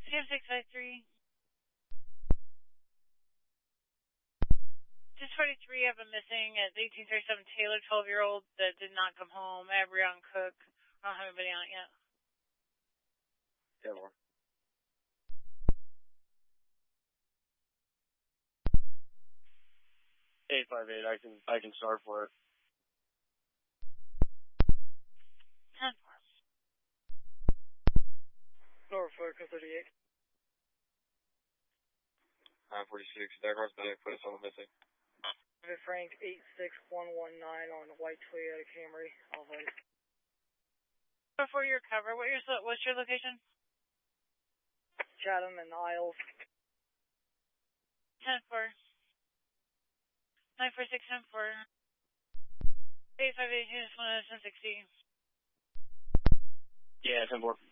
CM653. Just 43 have been missing at 1837 Taylor, 12-year-old that did not come home. Abrion Cook. I don't have anybody on it yet. 10-4. 858, I can start for it. 10-4. Norfolk 38. 946, Dagmar's back, put us on the missing. Frank 86119 on white Toyota Camry, all white. Before your cover, what's your location? Chatham and Isles. 10-4. 946 10-4. 8582 just 160. Yeah, 10-4.